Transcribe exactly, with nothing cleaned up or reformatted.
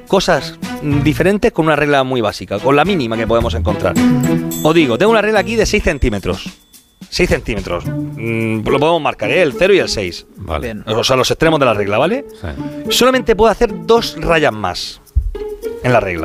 cosas diferentes con una regla muy básica, con la mínima que podemos encontrar. Os digo, tengo una regla aquí de seis centímetros. seis centímetros. Mm, lo podemos marcar, ¿eh? El cero y el seis. Vale. O sea, los extremos de la regla, ¿vale? Sí. Solamente puedo hacer dos rayas más en la regla.